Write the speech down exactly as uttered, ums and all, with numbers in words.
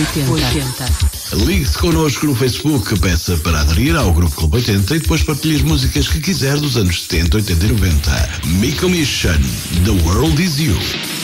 oitenta. Ligue-se connosco no Facebook, peça para aderir ao Grupo Clube oitenta e depois partilhe as músicas que quiser dos anos setenta, oitenta e noventa. Miko Mission, The World Is You.